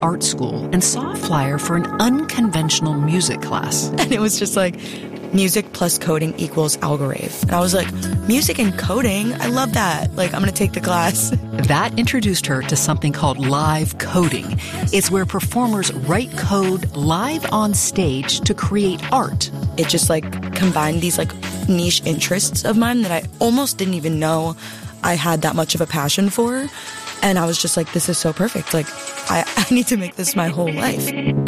art school and saw a flyer for an unconventional music class. And it was just like, music plus coding equals Algorave. And I was like, music and coding? I love that. Like, I'm going to take the class. That introduced her to something called live coding. It's where performers write code live on stage to create art. It just like combined these like niche interests of mine that I almost didn't even know I had that much of a passion for. And I was just like, this is so perfect. Like, I need to make this my whole life.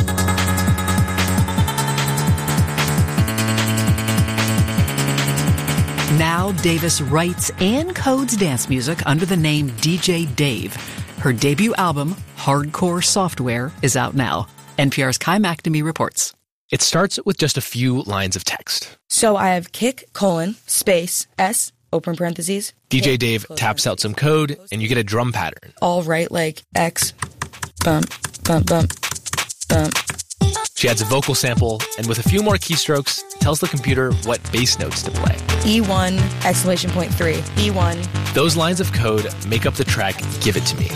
Now Davis writes and codes dance music under the name DJ Dave. Her debut album, Hardcore Software, is out now. NPR's Kai McNamee reports. It starts with just a few lines of text. So I have kick, space, S, open parentheses. DJ Dave taps out some code, and you get a drum pattern. All right, like X, bump, bump, bump, bump. She adds a vocal sample, and with a few more keystrokes, tells the computer what bass notes to play. E1, exclamation point 3, E1. Those lines of code make up the track Give It To Me.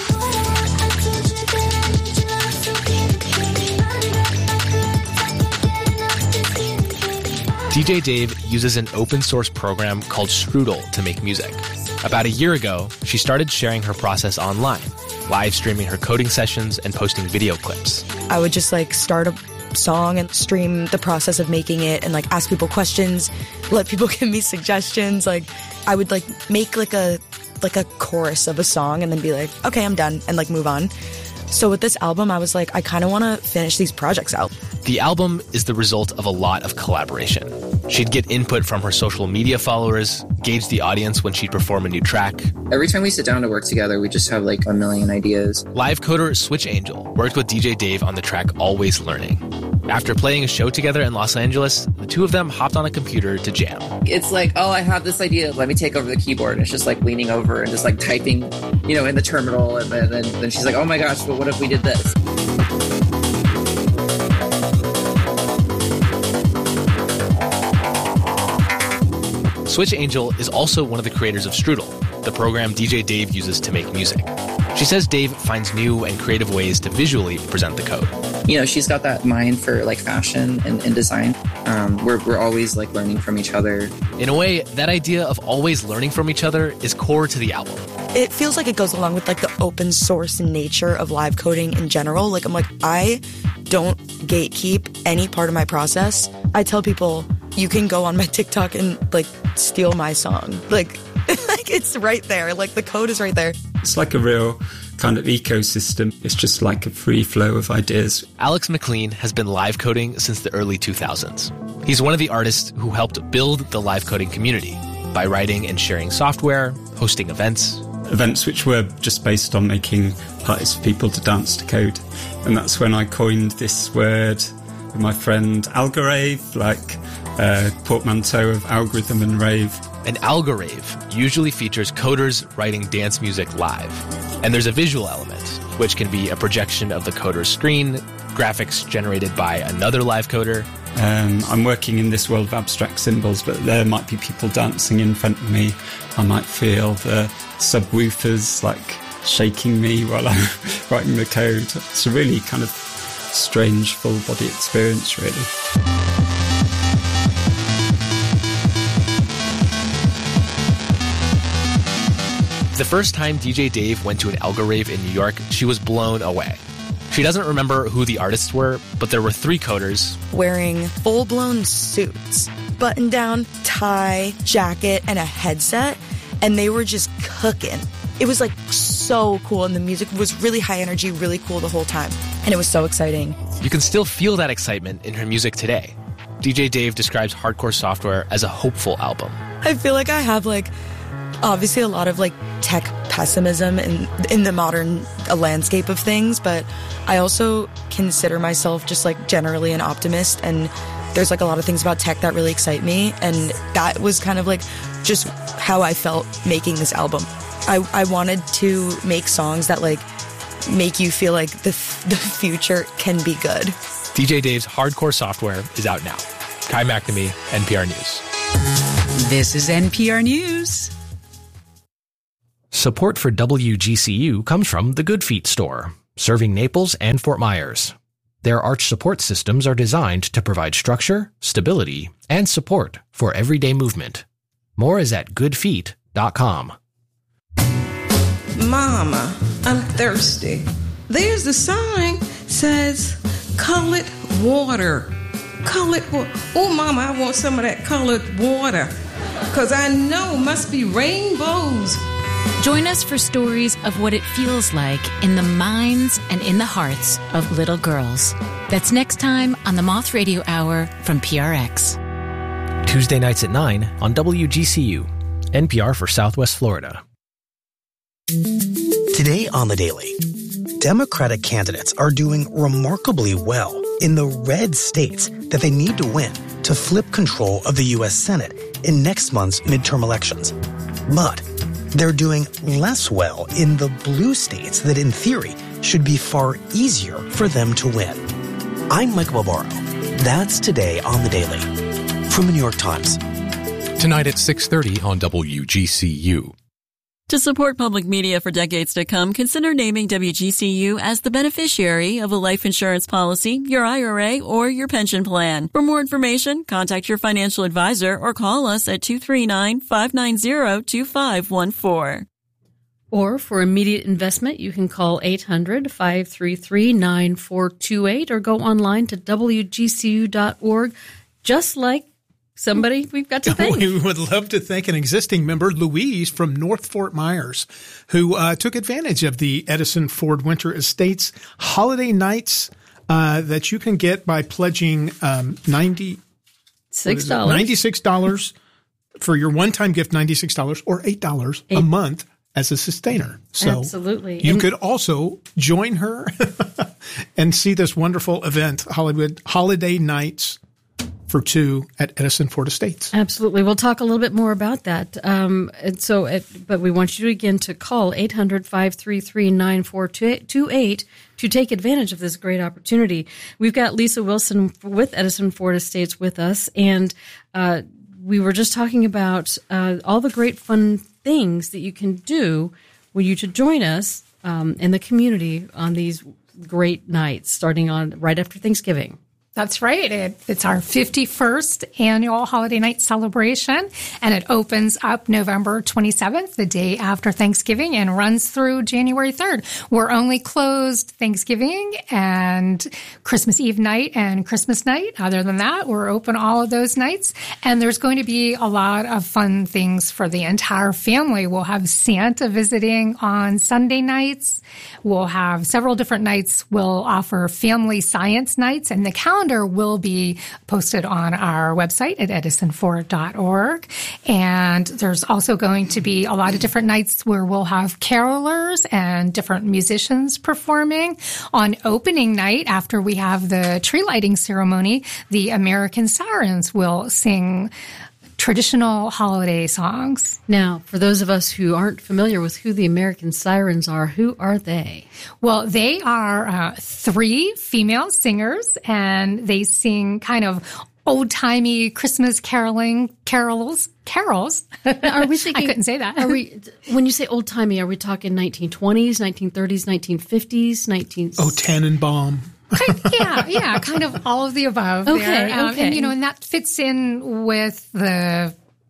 DJ Dave uses an open source program called Strudel to make music. About a year ago, she started sharing her process online, live streaming her coding sessions and posting video clips. I would just like start a song and stream the process of making it and like ask people questions, let people give me suggestions. Like I would like make like a chorus of a song and then be like, okay, I'm done, and like move on. So with this album, I was like, I kind of want to finish these projects out. The album is the result of a lot of collaboration. She'd get input from her social media followers, gauge the audience when she'd perform a new track. Every time we sit down to work together, we just have like a million ideas. Live coder Switch Angel worked with DJ Dave on the track Always Learning. After playing a show together in Los Angeles, the two of them hopped on a computer to jam. It's like, oh, I have this idea. Let me take over the keyboard. And it's just like leaning over and just like typing, in the terminal. And then she's like, oh my gosh, but what if we did this? Switch Angel is also one of the creators of Strudel, the program DJ Dave uses to make music. She says Dave finds new and creative ways to visually present the code. She's got that mind for like fashion and design. We're always like learning from each other. In a way, that idea of always learning from each other is core to the album. It feels like it goes along with like the open source nature of live coding in general. Like I'm like, I don't gatekeep any part of my process. I tell people, you can go on my TikTok and like steal my song. Like it's right there. Like the code is right there. It's like a real kind of ecosystem. It's just like a free flow of ideas. Alex McLean has been live coding since the early 2000s. He's one of the artists who helped build the live coding community by writing and sharing software, hosting events which were just based on making parties for people to dance to code. And that's when I coined this word with my friend Algorave, like portmanteau of algorithm and rave. An Algorave usually features coders writing dance music live. And there's a visual element, which can be a projection of the coder's screen, graphics generated by another live coder. I'm working in this world of abstract symbols, but there might be people dancing in front of me. I might feel the subwoofers like shaking me while I'm writing the code. It's a really kind of strange full body experience, really. The first time DJ Dave went to an Algorave in New York, she was blown away. She doesn't remember who the artists were, but there were 3 coders wearing full-blown suits, button-down, tie, jacket, and a headset, and they were just cooking. It was like so cool, and the music was really high energy, really cool the whole time, and it was so exciting. You can still feel that excitement in her music today. DJ Dave describes Hardcore Software as a hopeful album. I feel like I have like obviously a lot of like tech pessimism in the modern landscape of things, but I also consider myself just like generally an optimist, and there's like a lot of things about tech that really excite me, and that was kind of like just how I felt making this album. I wanted to make songs that like make you feel like the future can be good. DJ Dave's Hardcore Software is out now. Kai McNamee, NPR News. This is NPR News. Support for WGCU comes from the Good Feet store. serving Naples and Fort Myers. Their arch support systems are designed to provide structure, stability, and support for everyday movement. More is at goodfeet.com. Mama, I'm thirsty. There's a sign says colored water. Colored water. Oh, Mama, I want some of that colored water. Because I know it must be rainbows. Join us for stories of what it feels like in the minds and in the hearts of little girls. That's next time on the Moth Radio Hour from PRX. Tuesday nights at 9 on WGCU, NPR for Southwest Florida. Today on The Daily, Democratic candidates are doing remarkably well in the red states that they need to win to flip control of the U.S. Senate in next month's midterm elections. But they're doing less well in the blue states that, in theory, should be far easier for them to win. I'm Mike Barbaro. That's Today on The Daily from the New York Times. Tonight at 6:30 on WGCU. To support public media for decades to come, consider naming WGCU as the beneficiary of a life insurance policy, your IRA, or your pension plan. For more information, contact your financial advisor or call us at 239-590-2514. Or for immediate investment, you can call 800-533-9428 or go online to WGCU.org, just like somebody we've got to thank. We would love to thank an existing member, Louise from North Fort Myers, who took advantage of the Edison Ford Winter Estates holiday nights that you can get by pledging $96 for your one-time gift, $96 or $8 a month as a sustainer. So absolutely. You could also join her and see this wonderful event, Hollywood Holiday Nights for two at Edison Ford Estates. Absolutely. We'll talk a little bit more about that. But we want you again to call 800-533-9428 to take advantage of this great opportunity. We've got Lisa Wilson with Edison Ford Estates with us, and we were just talking about all the great fun things that you can do when you should join us in the community on these great nights, starting on right after Thanksgiving. That's right. It's our 51st annual Holiday Night celebration, and it opens up November 27th, the day after Thanksgiving, and runs through January 3rd. We're only closed Thanksgiving and Christmas Eve night and Christmas night. Other than that, we're open all of those nights, and there's going to be a lot of fun things for the entire family. We'll have Santa visiting on Sunday nights. We'll have several different nights. We'll offer family science nights, and the calendar will be posted on our website at edisonford.org. And there's also going to be a lot of different nights where we'll have carolers and different musicians performing. On opening night, after we have the tree lighting ceremony, the American Sirens will sing traditional holiday songs. Now, for those of us who aren't familiar with who the American Sirens are, who are they? Well, they are three female singers, and they sing kind of old-timey Christmas carols. Are we thinking? I couldn't say that. When you say old-timey, are we talking 1920s, 1930s, 1950s, Oh, Tannenbaum. Yeah, kind of all of the above. Okay, there. okay. And that fits in with the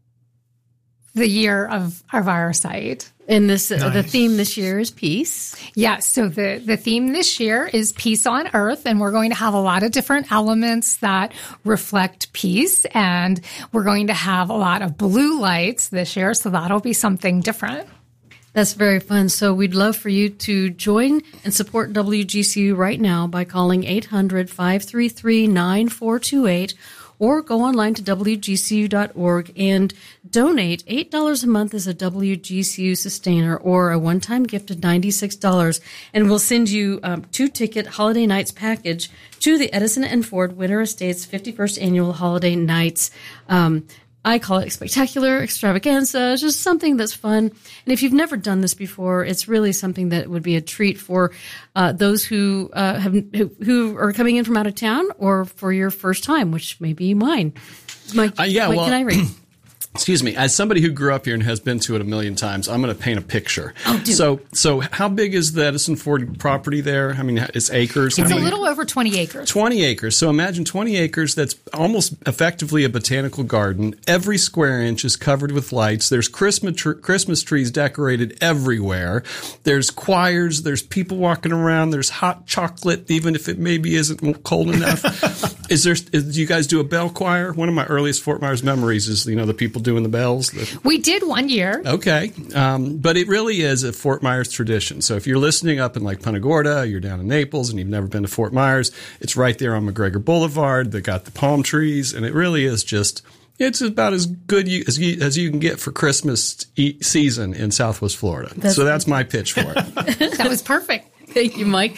year of our site. And this the theme this year is peace. Yeah, so the theme this year is Peace on Earth, and we're going to have a lot of different elements that reflect peace, and we're going to have a lot of blue lights this year, so that'll be something different. That's very fun. So we'd love for you to join and support WGCU right now by calling 800-533-9428 or go online to WGCU.org and donate. $8 a month as a WGCU sustainer or a one-time gift of $96. And we'll send you a 2-ticket Holiday Nights package to the Edison and Ford Winter Estates 51st Annual Holiday Nights. I call it spectacular extravaganza. It's just something that's fun. And if you've never done this before, it's really something that would be a treat for those who who are coming in from out of town, or for your first time, which may be mine. Mike, can I read? Excuse me. As somebody who grew up here and has been to it a million times, I'm going to paint a picture. Oh, do. So how big is the Edison Ford property there? I mean, it's acres. It's a little over 20 acres. 20 acres. So imagine 20 acres. That's almost effectively a botanical garden. Every square inch is covered with lights. There's Christmas trees decorated everywhere. There's choirs. There's people walking around. There's hot chocolate, even if it maybe isn't cold enough. Do you guys do a bell choir? One of my earliest Fort Myers memories is, the people doing the bells. We did one year. Okay. But it really is a Fort Myers tradition. So if you're listening up in like Punta Gorda, you're down in Naples and you've never been to Fort Myers, it's right there on McGregor Boulevard. They got the palm trees, and it really is it's about as good as you can get for Christmas season in Southwest Florida. That's my pitch for it. That was perfect. Thank you, Mike.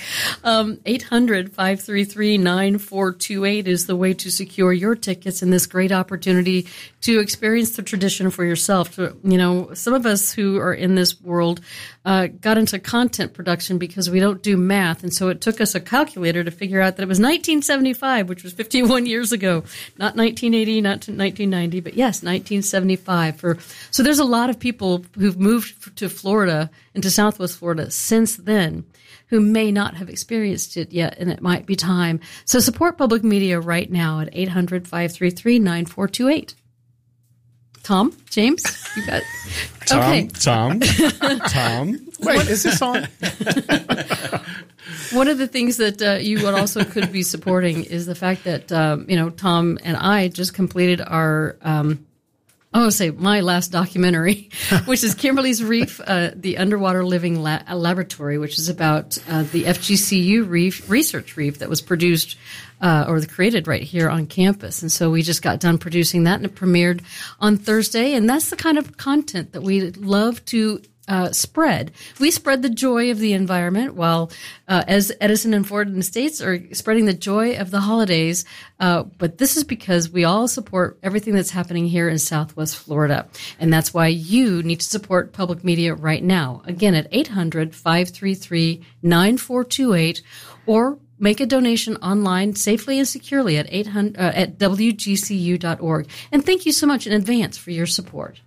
800-533-9428 is the way to secure your tickets and this great opportunity to experience the tradition for yourself. Some of us who are in this world got into content production because we don't do math, and so it took us a calculator to figure out that it was 1975, which was 51 years ago. Not 1980, not 1990, but yes, 1975. So there's a lot of people who've moved to Florida, into Southwest Florida, since then, who may not have experienced it yet, and it might be time. So support public media right now at 800-533-9428. Tom? James? You got it. Okay. Tom. Wait, is this on? One of the things that you would also could be supporting is the fact that, Tom and I just completed our my last documentary, which is Kimberly's Reef, the Underwater Living Laboratory, which is about the FGCU research reef that was produced created right here on campus. And so we just got done producing that, and it premiered on Thursday. And that's the kind of content that we love to spread. We spread the joy of the environment while as Edison and Ford Estates are spreading the joy of the holidays. But this is because we all support everything that's happening here in Southwest Florida. And that's why you need to support public media right now. Again, at 800-533-9428, or make a donation online safely and securely at WGCU.org. And thank you so much in advance for your support.